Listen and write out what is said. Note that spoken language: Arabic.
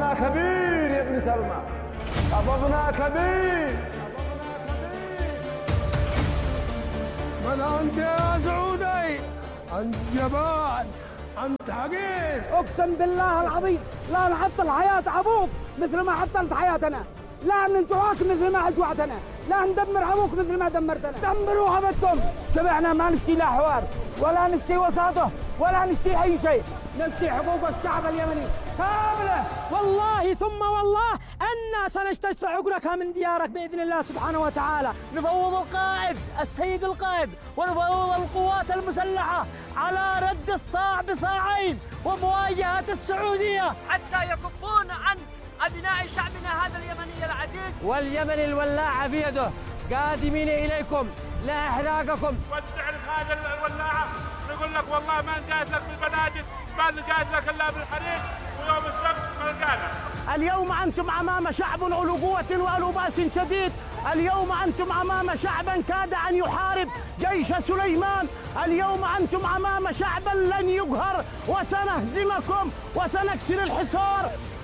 خطبنا كبير يا ابن سلمى، خطبنا كبير. من أنت يا سعودي؟ أنت جبان، أنت حقير. أقسم بالله العظيم لا نعطل حياة أبوك مثل ما عطلت حياتنا، لا نجوعك مثل ما أجوعتنا، لا ندمر أبوك مثل ما دمرتنا. دمروا أبدكم. شبعنا، ما نشتي لا حوار ولا نشتي وساطة ولا نشتي أي شيء، نشتي حقوق الشعب اليمني كاملة. والله ثم والله أنا سنجتث عقرك من ديارك بإذن الله سبحانه وتعالى. نفوض القائد السيد القائد ونفوض القوات المسلحة على رد الصاع بصاعين ومواجهة السعودية حتى يكفون عن أبناء شعبنا هذا اليمني العزيز. واليمن الولاعة بيده، قادمين إليكم لا إحراقكم. وتعرف هذا الولاعة نقول لك والله ما نجاز لك بالبنادق، ما نجاز لك إلا بالحريق، ويوم السبت ما نلقانا. اليوم أنتم أمام شعب أولو قوة وأولو بأس شديد، اليوم أنتم أمام شعبا كاد أن يحارب جيش سليمان، اليوم أنتم أمام شعبا لن يقهر، وسنهزمكم وسنكسر الحصار.